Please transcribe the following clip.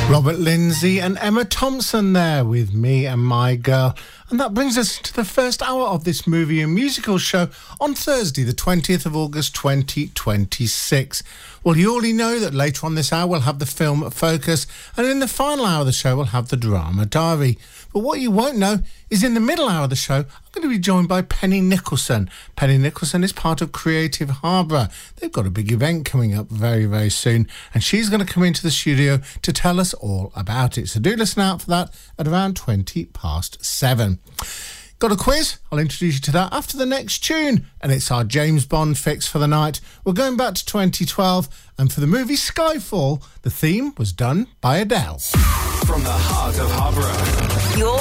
Robert Lindsay and Emma Thompson there with Me and My Girl. And that brings us to the first hour of this movie and musical show on Thursday, the 20th of August 2026. Well, you already know that later on this hour we'll have the film Focus, and in the final hour of the show we'll have the drama diary. But what you won't know is in the middle hour of the show, I'm going to be joined by Penny Nicholson. Penny Nicholson is part of Creative Harbour. They've got a big event coming up very, very soon, and she's going to come into the studio to tell us all about it. So do listen out for that at around 7:20. Got a quiz? I'll introduce you to that after the next tune, and it's our James Bond fix for the night. We're going back to 2012, and for the movie Skyfall, the theme was done by Adele. From the heart of Harbour.